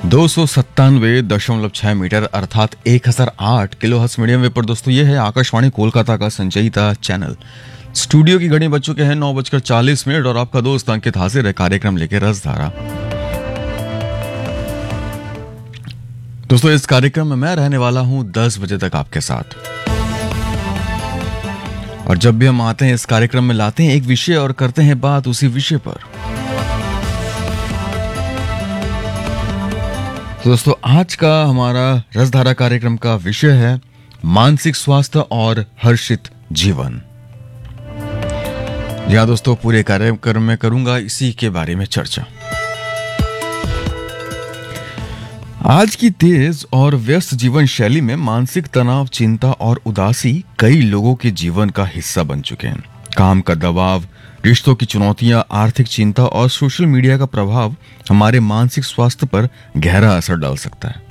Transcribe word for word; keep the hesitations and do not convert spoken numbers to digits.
दो सौ सत्तानवे दशमलव छह मीटर अर्थात एक हजार आठ किलो हर्ट्ज मीडियम वेव पर दोस्तों ये है आकाशवाणी कोलकाता का संचयिता चैनल। स्टूडियो की घड़ी बज चुके हैं नौ बजकर चालीस मिनट और आपका दोस्त अंकित हाजिर है कार्यक्रम लेके रसधारा। दोस्तों इस कार्यक्रम में मैं रहने वाला हूं दस बजे तक आपके साथ, और जब भी हम आते हैं इस कार्यक्रम में लाते हैं एक विषय और करते हैं बात उसी विषय पर। तो दोस्तों आज का हमारा रसधारा कार्यक्रम का विषय है मानसिक स्वास्थ्य और हर्षित जीवन। जी हाँ दोस्तों, पूरे कार्यक्रम में करूंगा इसी के बारे में चर्चा। आज की तेज और व्यस्त जीवन शैली में मानसिक तनाव, चिंता और उदासी कई लोगों के जीवन का हिस्सा बन चुके हैं। काम का दबाव, रिश्तों की चुनौतियां, आर्थिक चिंता और सोशल मीडिया का प्रभाव हमारे मानसिक स्वास्थ्य पर गहरा असर डाल सकता है।